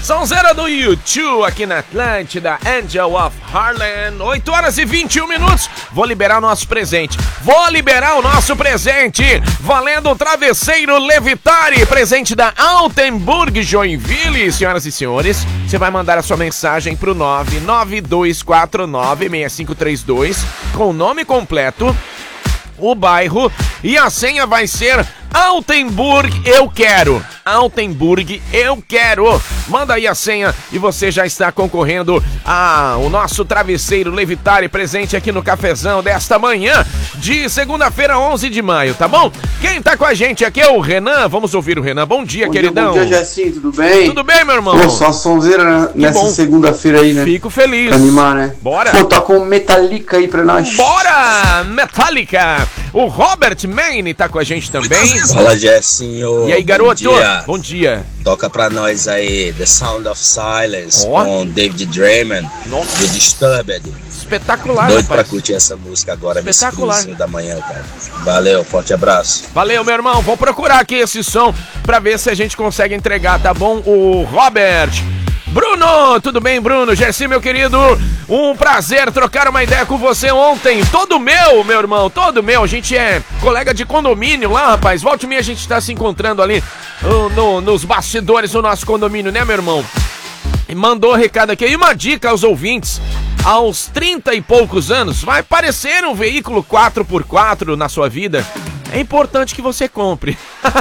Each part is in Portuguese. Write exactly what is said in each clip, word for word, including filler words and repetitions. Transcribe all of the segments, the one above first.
Sonzeira do YouTube aqui na Atlântida, Angel of Harlem, oito horas e vinte e um minutos. Vou liberar o nosso presente. Vou liberar o nosso presente. Valendo o travesseiro Levitare, presente da Altenburg Joinville. Senhoras e senhores, você vai mandar a sua mensagem pro nove nove dois quatro nove seis cinco três dois com o nome completo, o bairro e a senha vai ser Altenburg Eu Quero. Altenburg Eu Quero. Manda aí a senha e você já está concorrendo ao nosso travesseiro Levitare, presente aqui no cafezão desta manhã de segunda-feira, onze de maio, tá bom? Quem tá com a gente aqui é o Renan. Vamos ouvir o Renan. Bom dia, bom queridão. Dia, bom dia, Jessinho. Tudo bem? Tudo bem, meu irmão? Pô, só a sonzeira nessa segunda-feira aí, né? Fico feliz. Pra animar, né? Bora. Pô, toca um Metallica aí pra nós. Bora, Metallica. O Robert Maine tá com a gente também. Fala, Jessinho. E aí, garoto? Bom dia. Bom dia. Toca pra nós aí The Sound of Silence, oh. com David Draiman, The Disturbed. Espetacular, Doido rapaz. pra curtir essa música agora, Espetacular. da manhã, cara. Valeu, forte abraço. Valeu, meu irmão. Vou procurar aqui esse som pra ver se a gente consegue entregar, tá bom? O Robert. Bruno, tudo bem, Bruno? Gersi, meu querido, um prazer trocar uma ideia com você ontem. Todo meu, meu irmão, todo meu. A gente é colega de condomínio lá, rapaz. Volte e meia a gente tá se encontrando ali no, no, nos bastidores do nosso condomínio, né, meu irmão? E mandou um recado aqui. E uma dica aos ouvintes. Aos trinta e poucos anos, vai aparecer um veículo quatro por quatro na sua vida. É importante que você compre.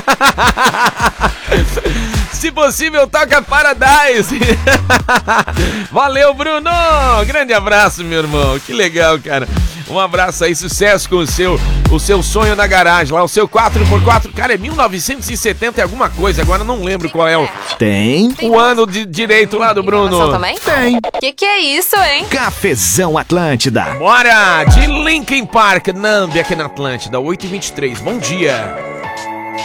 Se possível, toca Paradise. Valeu, Bruno. Grande abraço, meu irmão. Que legal, cara. Um abraço aí, sucesso com o seu, o seu sonho na garagem lá, o seu quatro por quatro. Cara, é mil novecentos e setenta e alguma coisa, agora não lembro qual é o... Tem. O ano de direito lá do Bruno. Também? Tem. Que que é isso, hein? Cafezão Atlântida. Bora! De Linkin Park, Nambi aqui na Atlântida, oito e vinte e três. Bom dia.